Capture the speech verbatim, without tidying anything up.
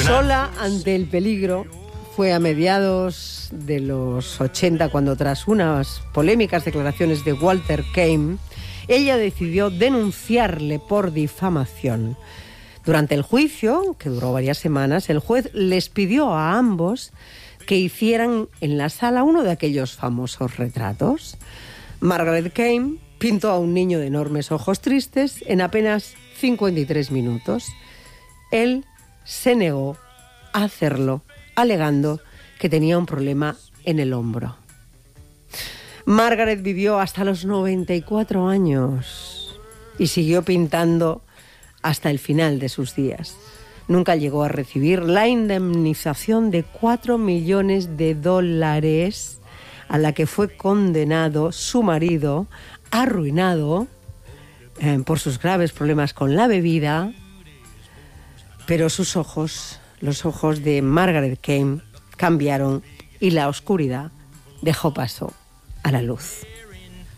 Sola ante el peligro, fue a mediados de los ochenta cuando, tras unas polémicas declaraciones de Walter Kane, ella decidió denunciarle por difamación. Durante el juicio, que duró varias semanas, el juez les pidió a ambos que hicieran en la sala uno de aquellos famosos retratos. Margaret Kane pintó a un niño de enormes ojos tristes en apenas cincuenta y tres minutos. Él se negó a hacerlo, alegando que tenía un problema en el hombro. Margaret vivió hasta los noventa y cuatro años y siguió pintando hasta el final de sus días. Nunca llegó a recibir la indemnización de cuatro millones de dólares a la que fue condenado su marido, arruinado eh, por sus graves problemas con la bebida, pero sus ojos, los ojos de Margaret Kane, cambiaron y la oscuridad dejó paso a la luz.